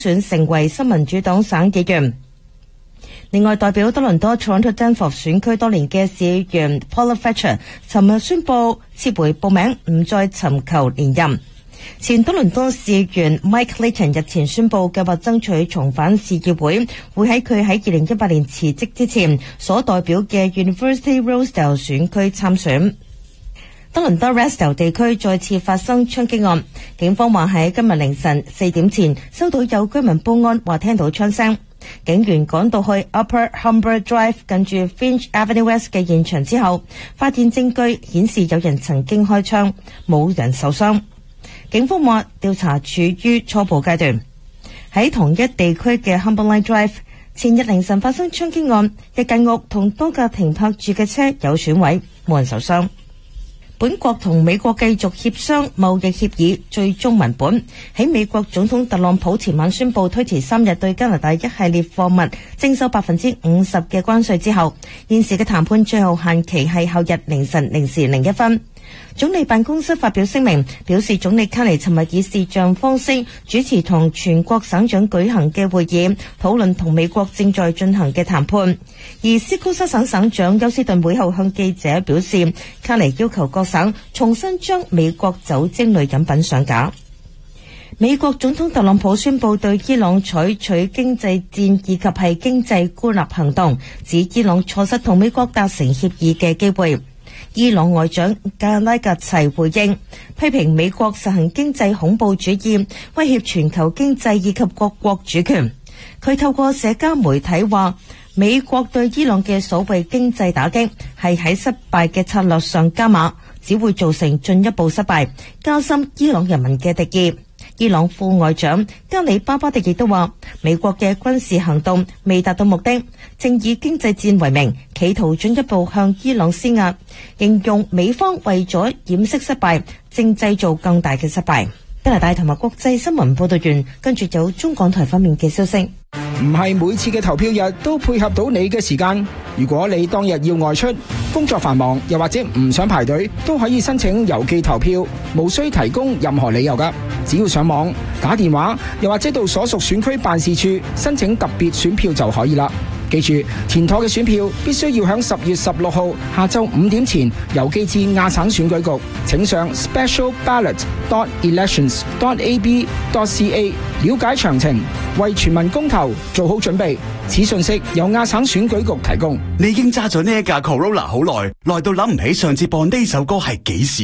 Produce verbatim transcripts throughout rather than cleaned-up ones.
選成為新民主黨省議員。另外，代表多倫多 Toronto Danforth 選區多年嘅市議員 Paula Fletcher 尋日宣布撤回報名，唔再尋求連任。前多倫多市議員 Mike Layton 日前宣布計劃爭取重返市議會，會喺佢喺二零一八年辭職之前所代表嘅 University Rosedale 選區參選。多倫多 Rosedale 地區再次發生槍擊案，警方話喺今日凌晨四點前收到有居民報案，話聽到槍聲。警員趕到去 Upper Humber Drive 近住 Finch Avenue West 嘅現場之後，發現證據顯示有人曾經開槍，冇人受傷。警方話調查處於初步階段。喺同一地區嘅 Humberline Drive， 前日凌晨發生槍擊案，一間屋同多架停泊住嘅車有損毀，冇人受傷。本國同美國繼續協商貿易協議最終文本。喺美國總統特朗普前晚宣布推遲三日對加拿大一系列貨物徵收百分之五十嘅關稅之後，現時嘅談判最後限期係後日凌晨零時零一分。總理辦公室發表聲明，表示總理卡尼尋日以視像方式主持同全國省長舉行嘅會議，討論同美國正在進行嘅談判。而斯科塞省省長休斯頓會後向記者表示，卡尼要求各省重新將美國酒精類飲品上架。美國總統特朗普宣布對伊朗採取經濟戰以及係經濟孤立行動，指伊朗錯失同美國達成協議嘅機會。伊朗外長加拉格齊回應，批評美國實行經濟恐怖主義，威脅全球經濟以及各國主權。佢透過社交媒體話，美國對伊朗嘅所謂經濟打擊係喺失敗嘅策略上加碼，只會造成進一步失敗，加深伊朗人民嘅敵意。伊朗副外長加里巴巴迪亦都話，美國嘅軍事行動未達到目的，正以經濟戰為名，企圖進一步向伊朗施壓，形容美方為咗掩飾失敗，正製造更大嘅失敗。加拿大同埋國際新聞報道員，跟住有中港台方面嘅消息。 唔係每次嘅投票日都配合到你嘅時間。如果你當日要外出，工作繁忙，又或者唔想排隊，都可以申請郵寄投票，無需提供任何理由㗎。只要上網、打電話，又或者到所屬選區辦事處申請特別選票就可以啦。記住，填妥嘅選票必須要響十月十六號下晝五點前郵寄至亞省選舉局，請上 special ballot dot elections dot a b dot c a 了解詳情，為全民公投做好準備。此信息由亞省選舉局提供。 你已經揸咗呢一架 Corolla 好耐，耐到諗唔起上次播呢首歌係幾時，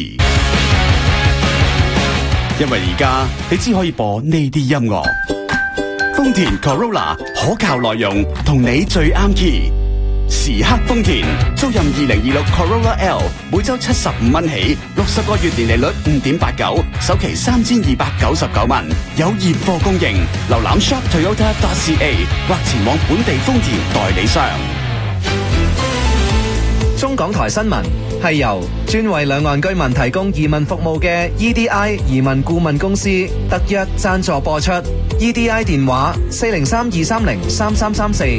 因為而家你只可以播呢啲音樂。豐田 Corolla 可靠內容，同你最啱 key。時刻豐田，租賃二零二六 Corolla L， 每周七十五蚊起，六十個月年利率五點八九，首期三千二百九十九蚊，有現貨供應。瀏覽 shop toyota dot c a 或前往本地豐田代理商。 中港台新聞係由專為兩岸居民提供移民服務嘅 E D I 移民顧問公司特約贊助播出。E D I 電話四零三二三零三三三四。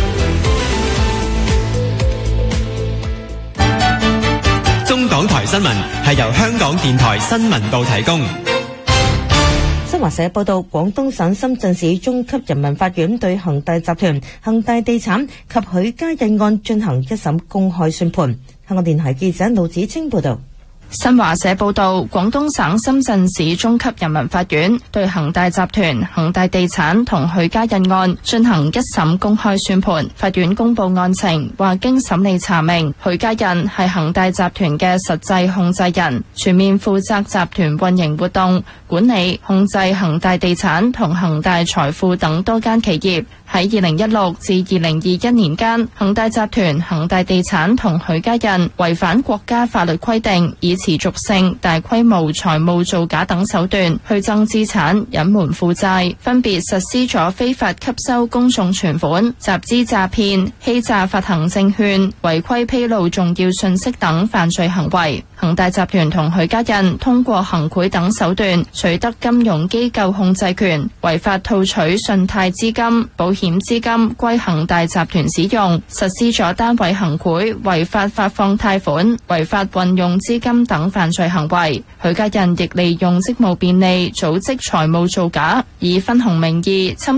中港台新聞係由香港電台新聞部提供。 新華社報道，廣東省深圳市中級人民法院對恒大集團、恒大地產及許家印案進行一審公開宣判。香港電台記者盧子清報道。 新華社報道，廣東省深圳市中級人民法院對恒大集團、恒大地產同許家印案進行一審公開宣判。法院公布案情，話經審理查明，許家印係恒大集團嘅實際控制人，全面負責集團運營活動、管理、控制恒大地產同恒大財富等多間企業。喺二零一六至二零二一年間，恒大集團、恒大地產同許家印違反國家法律規定，以持續性、大規模財務造假等手段虛增資產、隱瞞負債，分別實施咗非法吸收公眾存款、集資詐騙、欺詐發行證券、違規披露重要信息等犯罪行為。恒大集團同許家印通過行賄等手段取得金融機構控制權，違法套取信貸資金、保險資金歸恒大集團使用，實施咗單位行賄、違法發放貸款、違法運用資金等犯罪行為。許家印亦利用職務便利，組織財務造假，以分紅名義侵